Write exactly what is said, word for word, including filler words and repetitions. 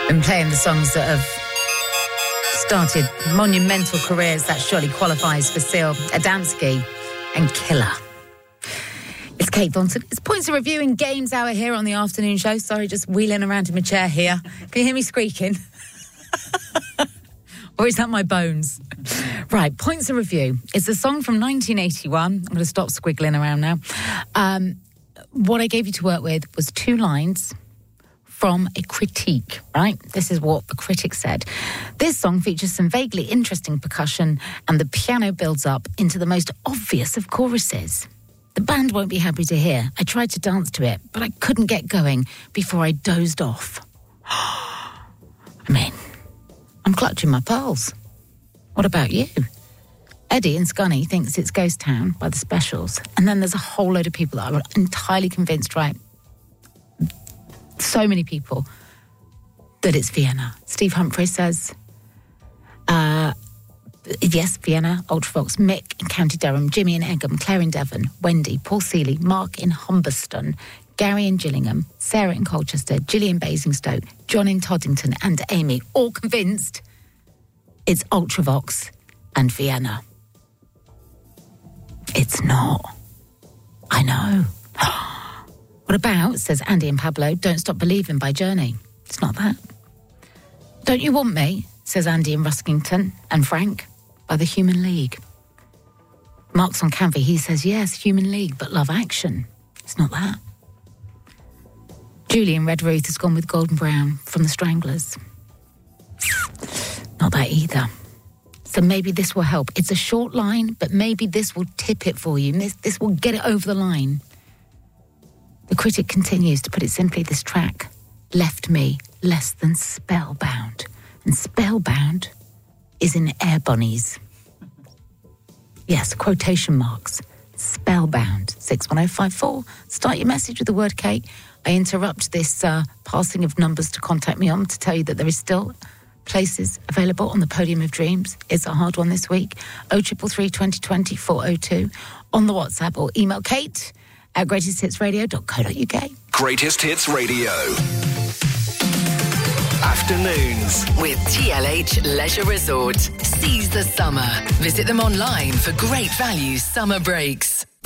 Been playing the songs that have started monumental careers. That surely qualifies for Seal Adamski and Killer. It's Kate Thornton. It's Points of Review and Games Hour here on the afternoon show. Sorry, just wheeling around in my chair here. Can you hear me squeaking? Or is that my bones? Right, Points of Review. It's a song from nineteen eighty-one. I'm going to stop squiggling around now. Um, what I gave you to work with was two lines from a critique, right? This is what the critic said. This song features some vaguely interesting percussion and the piano builds up into the most obvious of choruses. The band won't be happy to hear. I tried to dance to it, but I couldn't get going before I dozed off. I mean, I'm clutching my pearls. What about you? Eddie in Scunny thinks it's Ghost Town by the Specials. And then there's a whole load of people that are entirely convinced, right? So many people that it's Vienna. Steve Humphrey says, uh, yes, Vienna, Ultravox, Mick in County Durham, Jimmy in Egham, Claire in Devon, Wendy, Paul Seeley, Mark in Humberston, Gary in Gillingham, Sarah in Colchester, Gillian Basingstoke, John in Toddington, and Amy, all convinced it's Ultravox and Vienna. It's not. I know. What about, says Andy and Pablo, Don't Stop Believing by Journey? It's not that. Don't You Want Me, says Andy in Ruskington, and Frank, by the Human League. Mark's on Canvey, he says, yes, Human League, but Love Action. It's not that. Julie in Red Ruth has gone with Golden Brown from the Stranglers. Not that either. So maybe this will help. It's a short line, but maybe this will tip it for you. This, this will get it over the line. The critic continues to put it simply, this track left me less than spellbound. And spellbound is in air bunnies. Yes, quotation marks. Spellbound. six one oh five four. Start your message with the word Kate. I interrupt this uh, passing of numbers to contact me on to tell you that there is still places available on the Podium of Dreams. It's a hard one this week. oh three three, twenty twenty, four oh two on the WhatsApp or email Kate at greatest hits radio dot co dot uk. Greatest Hits Radio. Afternoons with T L H Leisure Resort. Seize the summer. Visit them online for great value summer breaks.